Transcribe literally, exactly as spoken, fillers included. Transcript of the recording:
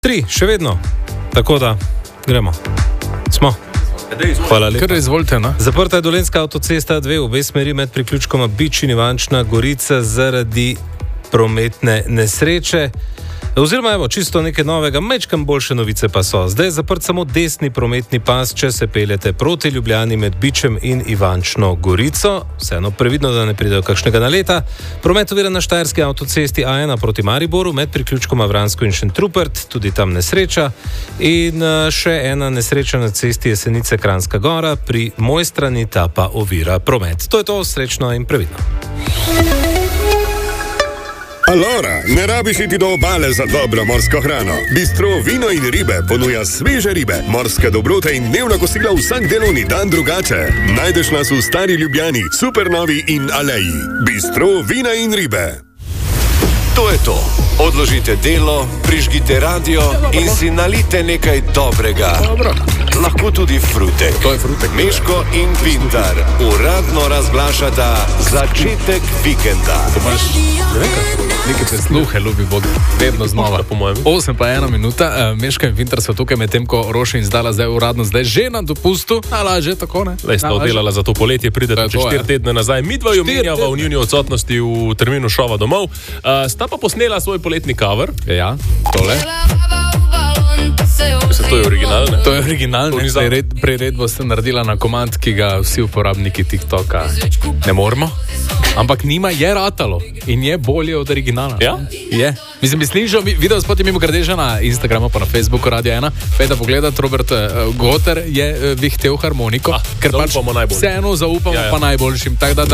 Tri, še vedno. Tako da, gremo. Smo. Hvala lepa. Kar izvolite, no? Zaprta je Dolenjska avtocesta dve v obe smeri med priključkoma Bič in Ivančna Gorica zaradi prometne nesreče. Oziroma, evo, čisto nekaj novega, mečkam boljše novice pa so. Zdaj je zaprt samo desni prometni pas, če se peljete proti Ljubljani med Bičem in Ivančno Gorico. Vseeno previdno, da ne pride do kakšnega naleta. Promet ovira na štajerski avtocesti A ena proti Mariboru med priključkoma Vransko in Šentrupert, tudi tam nesreča. In še ena nesreča na cesti Jesenice Kranjska Gora, pri Mojstrani ta pa ovira promet. To je to, srečno in previdno. Alora, ne rabiš iti do obale za dobro morsko hrano. Bistro Vino in ribe ponuja sveže ribe, morske dobrote in dnevna kosila vsak delovni dan drugače. Najdeš nas v Stari Ljubljani, Supernovi in Aleji. Bistro Vina in ribe. To je to. Odložite delo, prižgite radio in si nalite nekaj dobrega. Dobro. Lahko tudi frutek. To je frutek. Meško in Pintar uradno razglašata začetek vikenda. Nekaj te sluhe, ljubi Bog, vedno znova. Osem pa ena minuta, Meška in Pintar so tukaj, medtem ko Roše in Zdala zdaj uradno zdaj že na dopustu, ali že tako, ne? Le sta oddelala za to poletje, pridete čez štiri tedne nazaj. Mi dva jo menjava v njuni odsotnosti v terminu šova domov. Uh, sta pa posnela svoj poletni cover. Ja, tole. Mislim, to je original, ne? To je original, ne? Priredbo ste naredila na komand, ki ga vsi uporabniki TikToka ne moremo. Ampak nima je ratalo in je bolje od originala. Ja? Je. Mislim, bi slišal, video spot je mimo grdeža na Instagramu, pa na Facebooku Radio ena. Fejda pogledat, Robert uh, Goter je uh, vihtel harmoniko. Ah, ker pač zaupamo najboljšim. Vseeno zaupamo ja, ja. pa najboljšim. Tak, da, da